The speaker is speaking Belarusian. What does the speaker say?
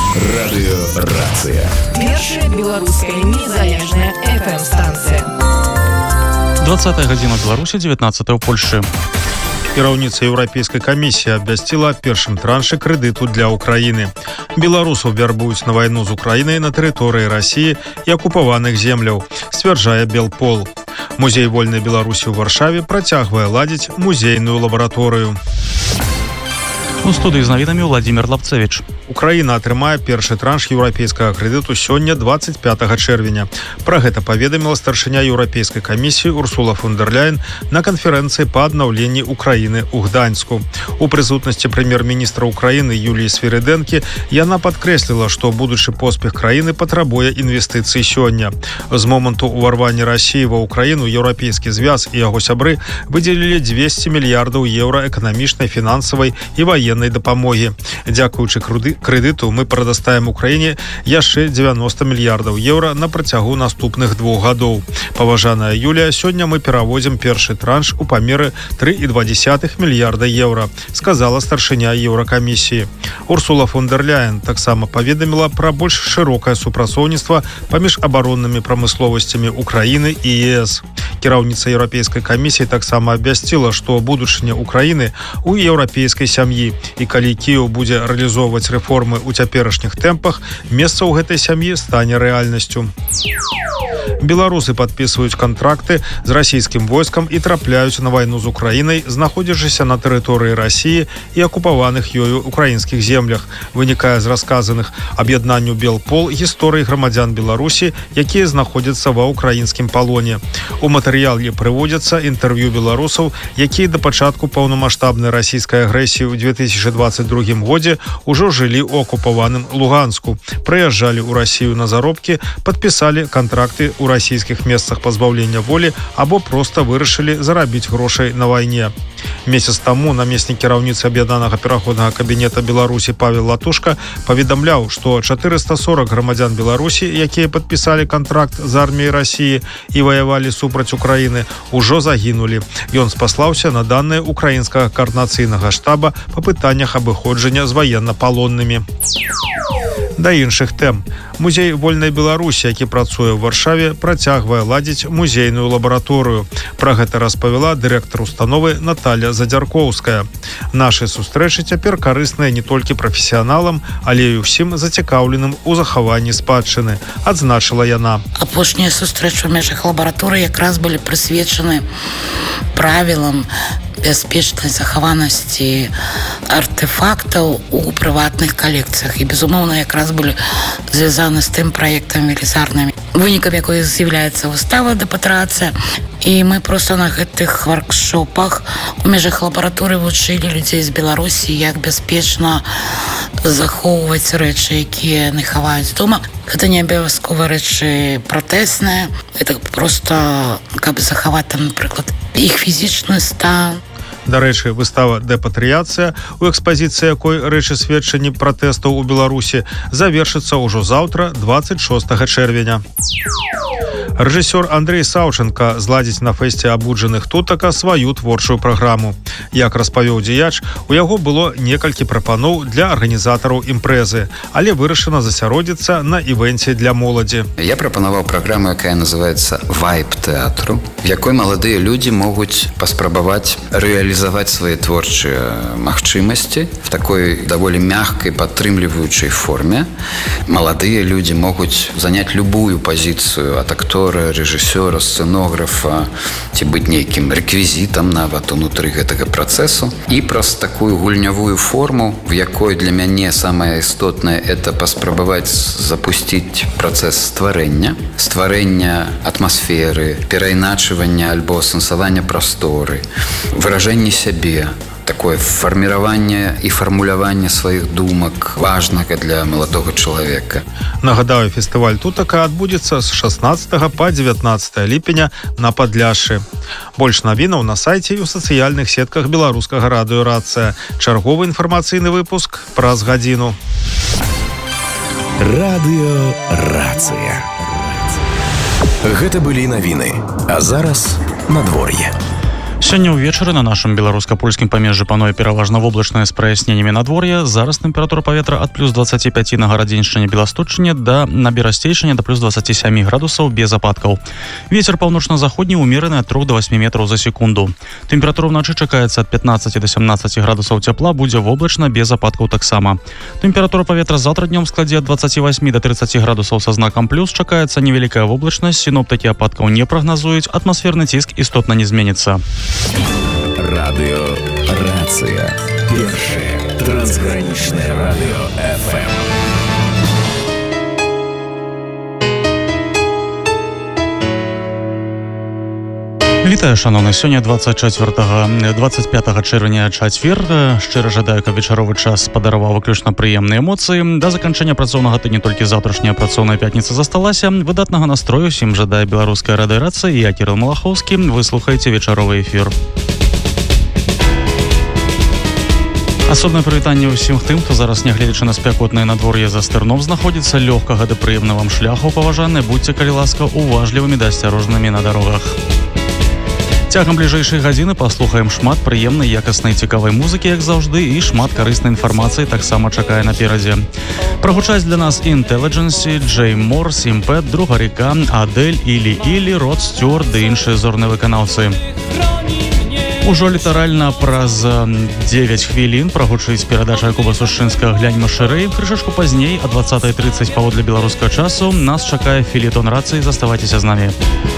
Радыёрацыя. Першая беларуская незалежная FM-станцыя. 20 гадзіна Беларусі, 19 ў Польшы. Кіраўніца Еўрапейскай камісіі абвясціла першым траншы крэдыту для Украіны. Беларусаў вярбуюць на вайну з Украінай на тэрыторыі Расіі і акупаваных земляў, сцвярджае Белпол. Музей вольнай Беларусі ў Варшаве працягвае ладзіць музейную лабараторыю. У студыі з навінамі Владзімир Лапцевіч. Украіна атрымае першы транш еўрапейскага крэдыту сёння 25 чэрвеня. Пра гэта паведаміла старшыня Еўрапейскай камісіі Урсула фон дер Ляйен на канферэнцыі па аднаўленні Украіны ў Гданьску. У прысутнасці прэм'ер-міністра Украіны Юліі Свірыдэнкі яна падкрэсліла, што будучы поспех краіны патрабуе інвестыцый сёння. З моманту ўварвання Расіі ва Украіну еўрапейскі звяз і яго сябры выдзелілі 200 мільярдаў еўра эканамічнай, фінансавай і военной дапамогі. Дзякуючы крэдыту мы прадаставім Украіне яшчэ 90 мільярдаў еўра на працягу наступных 2 гадоў. Паважаная Юлія, сёння мы пераводзім першы транш у памеры 3,2 мільярда еўра, сказала старшыня Еўракамісіі. Урсула фон дер Ляйен таксама паведаміла пра больш шырокае супрацоўніцтва паміж абароннымі прамысловасцямі Украіны і ЕС. Кіраўніца Еўрапейскай камісіі таксама абвясціла, што будучыня Украіны у еўрапейскай сям'і, і калі Кіеў будзе рэалізоўваць рэформы ў цяперашніх тэмпах, месца ў гэтай сям'і стане рэальнасцю. Беларусы падпісваюць кантракты з расійскім войскам і трапляюць на вайну з Украінай, знаходзячыся на тэрыторыі Расіі і акупаваных ёю украінскіх землях. Вынікае з расказаных аб'яднанню Белпол гісторыі грамадзян Беларусі, якія знаходзяцца ва ўкраінскім палоне. У матэрыяле прыводзяцца інтэрв'ю беларусаў, якія да пачатку паўнамаштабнай расійскай агрэсіі ў 2022 годзе ўжо жылі ў акупаваным Луганску, прыязджалі ў Расію на заробкі, падпісалі кантракты ў расійскіх месцах пазбаўлення волі або проста вырашылі зарабіць грошай на вайне. Месяц таму намеснік кіраўніцы аб'яднанага пераходнага кабінета Беларусі Павел Латушка паведамляў, што 440 грамадзян Беларусі, якія падпісалі кантракт з арміяй Расіі і ваявалі супраць Украіны, ужо загінулі. Ён спаслаўся на даныя украінскага каардынацыйнага штаба па пытаннях абыходжання з ваеннапалоннымі. Да іншых тэм. Музей вольнай Беларусі, які працуе ў Варшаве, працягвае ладзіць музейную лабараторыю. Пра гэта распавяла дырэктар установы Наталья Задзяркоўская. Нашы сустрэчы цяпер карысныя не толькі прафесіяналам, але і ўсім зацікаўленым у захаванні спадчыны, адзначыла яна. Апошнія сустрэчы ў межах лабараторыі якраз былі прысвечаны правілам бяспечнай захаванасці артэфактаў у прыватных калекцыях. І, безумоўна, якраз былі звязаны з тым праектам велізарным, вынікам якой з'яўляецца выстава дэпатрыяцыя. І мы проста на гэтых воркшопах у межах лабараторыі вучылі людзей з Беларусі, як бяспечна захоўваць рэчы, якія яны хаваюць дома. Гэта не абавязкова рэчы пратэсныя, это проста, каб захаваць там, напрыклад, іх фізічны стан. Дарэчы, выстава «Дэпатрыяцыя», у экспазіцыі якой рэчы сведчанні пратэстаў у Беларусі, завершыцца ўжо заўтра, 26 чэрвеня. Рэжысёр Андрей Саўченка зладзіць на фэсце абуджаных тутака сваю творчую праграму. Як распавёў дзеяч, у яго было некалькі прапаноў для арганізатараў імпрэзы, але вырашана засяродзіцца на івэнце для моладзі. Я прапанаваў праграму, якая называецца «Вайб тэатру», в якой маладыя людзі могуць паспрабаваць рэалізаваць свае творчыя магчымасці в такой даволі мягкай падтрымліваючай форме. Маладыя людзі могуць заняць любую пазіцыю ад актора, рэжысёра, сцэнографа, ці быць нейкім рэквізітам нават унутры гэтага працэсу. І праз такую гульнявую форму, в якой для мяне самае істотнае это паспрабаваць запусціць працэс стварэння атмасферы, перайначвання альбо сэнсавання прасторы, выражэнне сябе, такое фарміраванне і фармуляванне сваіх думак важнага для маладога чалавека. Нагадаю, фестываль тутака адбудзецца з 16 па 19 ліпеня на Падляшшы. Больш навінаў на сайце і ў сацыяльных сетках беларускага радыёрацыя. Чарговы інфармацыйны выпуск праз гадзіну. Радыёрацыя. Гэта былі навіны, а зараз надвор'е. Сёння ўвечары на нашым беларуска-польскім памежжы пануе пераважна воблачнае з праясненнямі надвор'я. Зараз тэмпература паветра ад плюс 25 на гарадзеншчыне Беласточчыне да на берасцейшыне да плюс 27 градусаў без ападкаў. Вецер паўночна-заходні ўмераны ад 3 до 8 метраў за секунду. Тэмпература ўначы чакаецца ад 15 до 17 градусаў цяпла, будзе воблачна без ападкаў таксама. Тэмпература паветра заўтра днём складзе ад 28 до 30 градусаў са знакам плюс, чакаецца невялікая воблачнасць, сіноптыкі ападкаў не прагназуюць, атмасферны ціск істотна не зменіцца. Радио «Рация». Первое трансграничное радио ФМ. Вітаю, шановны, сёння 25 чэрвеня чацвер. Шчыра жадаю, каб вечаровы час падараваў выключна прыемныя эмоцыі. Да заканчэння працоўнага тыдня толькі заўтрашняя працоўная пятніца засталася. Выдатнага настрою усім жадае беларуская радыёрацыя. Я Кірыл Малахоўскі. Вы слухаеце вечаровы эфір. Асобнае прывітанне ўсім тым, хто зараз, нягледзячы на спякотнае надвор'е, за стырном знаходзіцца. Лёгкага да прыемна вам шляху, паважаныя, будьце, калі ласка, уважлівымі да асцярожнымі на дарогах. Цягам бліжэйшай гадзіны паслухаем шмат прыемнай, якаснай, цікавай музыкі, як заўжды, і шмат карыснай інфармацыі таксама чакае наперадзе. Прагучаць для нас Intelligence, Джей Мор, Сімпэт, Друга Ріка, Адель, Ілі, Род Стюарт ды іншыя зорныя выканаўцы. Ужо літаральна праз 9 хвілін прагучыць перадача Якуба Сушчынскага «Гляньма шырэй». Крышачку пазней, а 20:30 паводле беларускага часу, нас чакае філетон рацыі. Заставайцеся з намі.